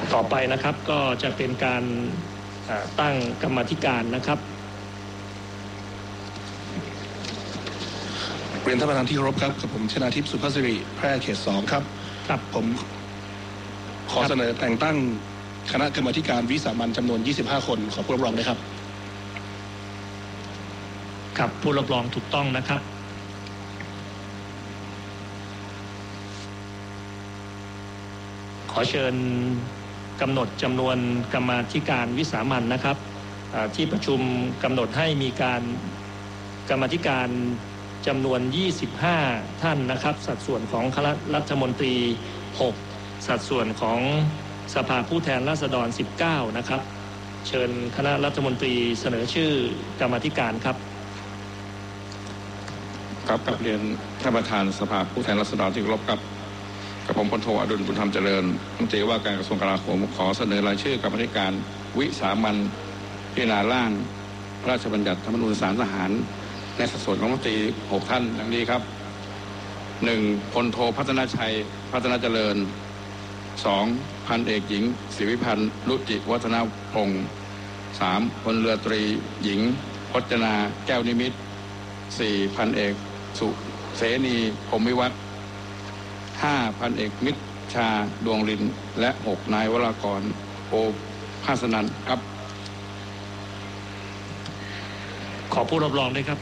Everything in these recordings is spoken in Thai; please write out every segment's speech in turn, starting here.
ต่อไปนะครับก็จะเป็นการตั้งกรรมาธิการนะครับเรียนท่านประธานที่เคารพครับกับผมชนาทิพย์สุภาสิริแพร่เขต2ครับครับผมขอเสนอแต่งตั้งคณะกรรมาธิการวิสามัญจำนวน25คนขอผู้รับรองด้วยครับครับผู้รับรองถูกต้องนะครับขอเชิญกำหนดจำนวนกรรมาธิการวิสามัญนะครับที่ประชุมกำหนดให้มีการกรรมาธิการจำนวน25ท่านนะครับสัดส่วนของคณะรัฐมนตรี6สัดส่วนของสภาผู้แทนราษฎร19นะครับเชิญคณะรัฐมนตรีเสนอชื่อกรรมาธิการครับครับกับเรียนท่านประธานสภาผู้แทนราษฎรที่เคารพครับกับผมพลโทอดุลบุญธรรมเจริญรัฐมนตรีว่าการกระทรวงกลาโหมขอเสนอรายชื่อกรรมาธิการวิสามัญพิจารณาร่างพระราชบัญญัติธรรมนูญศาลทหารในสัดส่วนของรัฐมนตรี6ท่านดังนี้ครับ1พลโทพัฒนาชัยพัฒนาเจริญ2พันเอกหญิงศิวิพันธ์รุจิวัฒนพงศ์3พลเรือตรีหญิงพจนาแก้วนิมิตร4พันเอกสุเสนีพรหมวิวัฒน์5พันเอกมิตรชาดวงรินและ6นายวรากรโอภาสนันท์ครับขอผู้รับรองด้วยครับ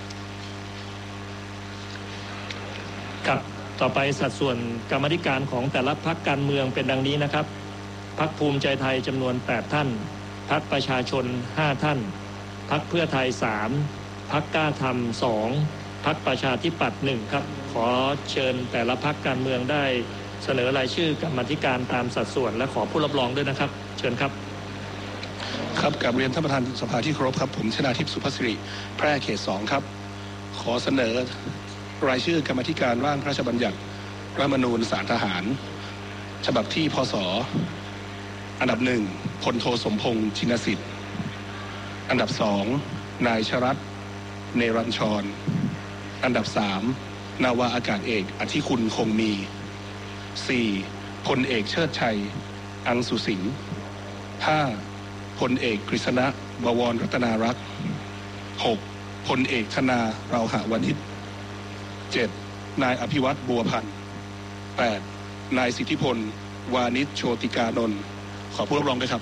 ครับต่อไปสัดส่วนกรรมาธิการของแต่ละพรรคการเมืองเป็นดังนี้นะครับพรรคภูมิใจไทยจำนวน8ท่านพรรคประชาชน5ท่านพรรคเพื่อไทย3พรรคกล้าธรรม2พรรคประชาธิปัตย์1ครับขอเชิญแต่ละพรรคการเมืองได้เสนอรายชื่อกรรมาธิการตามสัดส่วนและขอผู้รับรองด้วยนะครับเชิญครับครับกับเรียนท่านประธานสภาที่เคารพครับผมชนาทิพย์สุภาสิริแพร่เขต2ครับขอเสนอรายชื่อกรรมาธิการร่างพระราชบัญญัติรัฐธรรมนูญศาลทหารฉบับที่พ.ศ.อันดับ1พลโทสมพงษ์ชินสิทธิ์อันดับ2นายชรัตน์เนรัญชรอันดับ3นาวาอากาศเอกอธิคุณคงมี4พลเอกเชิดชัยอังสุสิงห์5พลเอกกฤษณะบวรรัตนารักษ์6พลเอกธนาเราหะวณิช7นายอภิวัตรบัวพันธ์8นายสิทธิพลวานิชโชติกานนท์ขอผู้รับรองด้วยครับ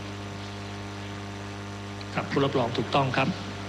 ครับผู้รับรองถูกต้องครับ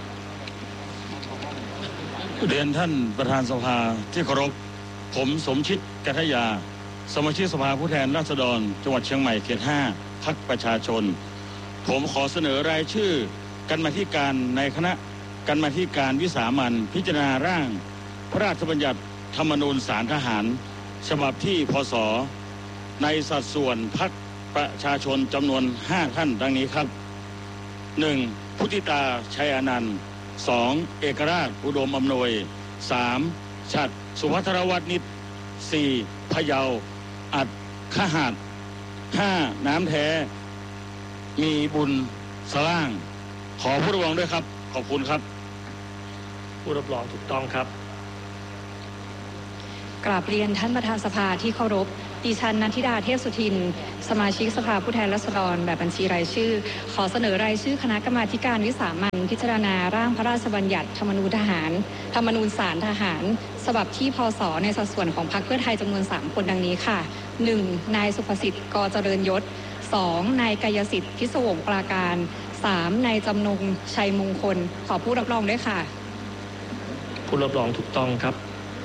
เรียนท่านประธานสภาที่เคารพผมสมชิตกัทยาสมาชิกสภาผู้แทนราษฎรจังหวัดเชียงใหม่เขต5พรรคประชาชนผมขอเสนอรายชื่อกรรมาธิการในคณะกรรมาธิการวิสามัญพิจารณาร่างพระราชบัญญัติธรรมนูญศาลทหารฉบับที่พ.ศ.ในสัดส่วนพรรคประชาชนจำนวน5ท่านดังนี้ครับ1พุทธิตาชัยอนันต์2เอกราชอุดมอำนวย3ฉัตรสุภัทรวัฒนิช4พะเยาอัดขหาด5น้ำแท้มีบุญสล่างขอผู้รับรองด้วยครับขอบคุณครับผู้รับรองถูกต้องครับกราบเรียนท่านประธานสภาที่เคารพดิฉันนันทิดาเทพสุทินสมาชิกสภาผู้แทนราษฎรแบบบัญชีรายชื่อขอเสนอรายชื่อคณะกรรมาธิการวิสามัญพิจารณาร่างพระราชบัญญัติธรรมนูญศาลทหารฉบับที่พ.ศ.ในสัดส่วนของพรรคเพื่อไทยจำนวน3คนดังนี้ค่ะ1นายสุภสิทธิ์ก.เจริญยศ2นายกายสิทธิ์พิศวงปราการ3นายจำนงชัยมงคลขอผู้รับรองด้วยค่ะผู้รับรองถูกต้องครับ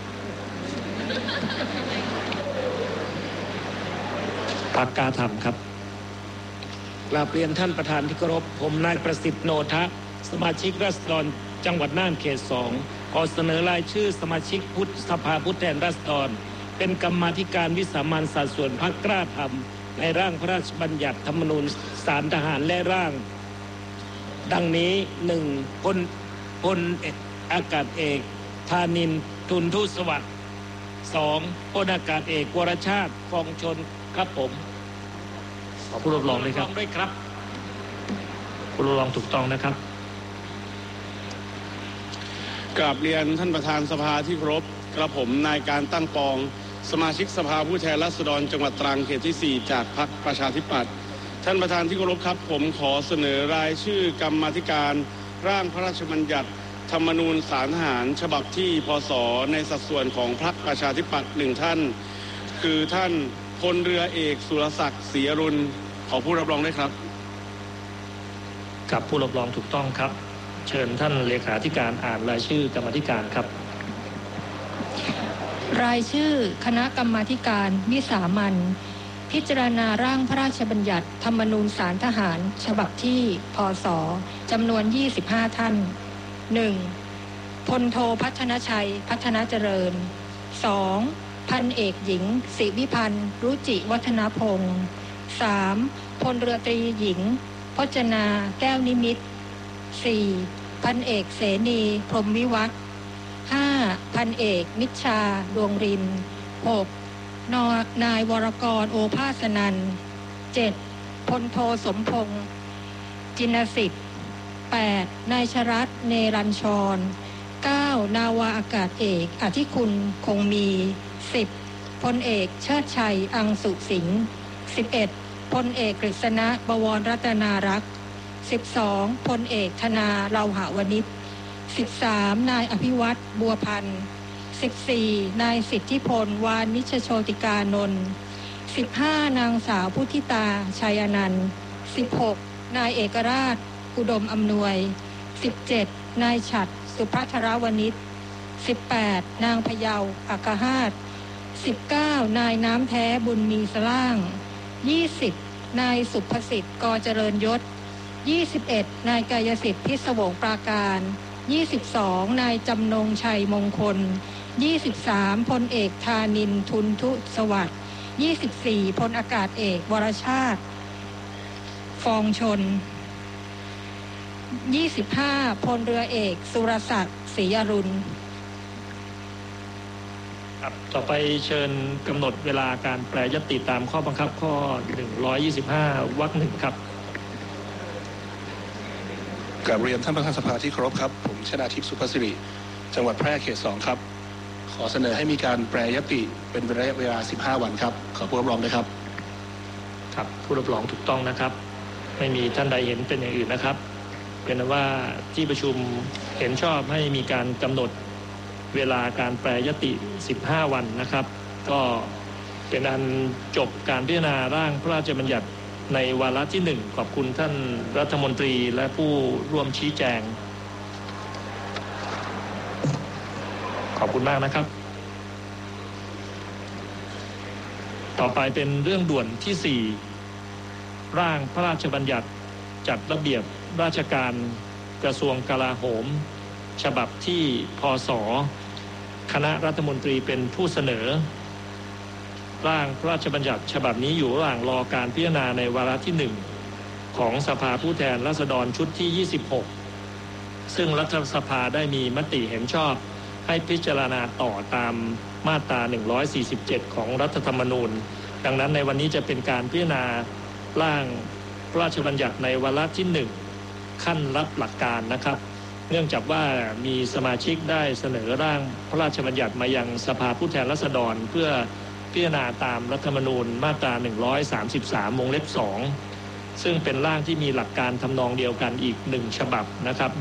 พรรคกล้าธรรมครับกราบเรียนท่านประธานที่เคารพผมนายประสิทธิ์โนทะสมาชิกราษฎรจังหวัดน่านเขต2ขอเสนอรายชื่อสมาชิกสภาผู้แทนราษฎรเป็นกรรมาธิการวิสามัญสัดส่วนพรรคกล้าธรรมในร่างพระราชบัญญัติธรรมนูญศาลทหารและร่างดังนี้1พลอากาศเอกธานินทร์ทุนทุสวัสดิ์2พลอากาศเอกวรชาติคลองชนครับผมขอผู้รับรองด้วยครับผู้รับรองถูกต้องนะครับกราบเรียนท่านประธานสภาที่เคารพกระผมนายการตั้งปองสมาชิกสภาผู้แทนราษฎรจังหวัดตรังเขตที่4จากพรรคประชาธิปัตย์ท่านประธานที่เคารพครับผมขอเสนอรายชื่อกรรมาธิการร่างพระราชบัญญัติธรรมนูญศาลทหารฉบับที่พ.ศ.ในสัดส่วนของพรรคประชาธิปัตย์1ท่านคือท่านพลเรือเอกสุรศักดิ์ศรีอรุณขอผู้รับรองด้วยครับกับผู้รับรองถูกต้องครับเชิญท่านเลขาธิการอ่านรายชื่อกรรมาธิการครับรายชื่อคณะกรรมาธิการวิสามัญพิจารณาร่างพระราชบัญญัติธรรมนูญศาลทหารฉบับที่พ.ศ.จำนวน25ท่าน 1. พลโทพัฒนชัยพัฒนาเจริญ 2. พันเอกหญิงศิวิพันธ์รุจิวัฒนพงศ์ 3. พลเรือตรีหญิงพจนาแก้วนิมิตร 4. พันเอกเสนีพรหมวิวัฒน์ 5. พันเอกมิชชาดวงรินทร์ 6. นายวรกรโอภาสนันท์ 7. พลโทสมพงษ์จินสิทธิ์ 8. นายชรัตน์เนรัญชร 9. นาวาอากาศเอกอธิคุณคงมี 10. พลเอกเชิดชัยอังสุสิงห์ 11. พลเอกกฤษณะบวรรัตนารักษ์ 12. พลเอกธนาเลาหะวณิช 13. นายอภิวัตรบัวพันธ์ 14. นายสิทธิพลวานิชโชติกานนท์ 15. นางสาวพุทธิตาชัยอนันต์ 16. นายเอกราชอุดมอำนวย 17. นายฉัตรสุภัทรวณิช 18. นางพเยาอัคหาส 19. นายน้ำแท้บุญมีสล่าง 20. นายสุภสิทธิ์กเจริญยศ 21. นายกายสิทธิ์พิศวงปราการ 22. นายจำนงชัยมงคล 23. พลเอกธานินทร์ทุนทุสวัสดิ์ 24. พลอากาศเอกวรชาติฟองชน 25. พลเรือเอกสุรศักดิ์ศรีอรุณครับต่อไปเชิญกำหนดเวลาการแปรยติตามข้อบังคับข้อ125 วรรค 1ครับกราบเรียนท่านประธานสภาที่เคารพครับผมชนาทิพย์สุภศิริจังหวัดแพร่เขต2ครับขอเสนอให้มีการแปรยติเป็นระยะเวลา15วันครับขอผู้รับรองด้วยครับครับผู้รับรองถูกต้องนะครับไม่มีท่านใดเห็นเป็นอย่างอื่นนะครับเป็นว่าที่ประชุมเห็นชอบให้มีการกำหนดเวลาการแปรยติ15วันนะครับก็เป็นอันจบการพิจารณาร่างพระราชบัญญัติในวาระที่1ขอบคุณท่านรัฐมนตรีและผู้ร่วมชี้แจงขอบคุณมากนะครับต่อไปเป็นเรื่องด่วนที่4ร่างพระราชบัญญัติจัดระเบียบราชการกระทรวงกลาโหมฉบับที่พ.ศ.คณะรัฐมนตรีเป็นผู้เสนอร่างพระราชบัญญัติฉบับนี้อยู่ระหว่างรอการพิจารณาในวาระที่1ของสภาผู้แทนราษฎรชุดที่26ซึ่งรัฐสภาได้มีมติเห็นชอบให้พิจารณาต่อตามมาตรา147ของรัฐธรรมนูญดังนั้นในวันนี้จะเป็นการพิจารณาร่างพระราชบัญญัติในวาระที่1ขั้นรับหลักการนะครับเนื่องจากว่ามีสมาชิกได้เสนอร่างพระราชบัญญัติมายังสภาผู้แทนราษฎรเพื่อพิจารณาตามรัฐธรรมนูญมาตรา133วงเล็บ2ซึ่งเป็นร่างที่มีหลักการทำนองเดียวกันอีก1ฉบับนะครับ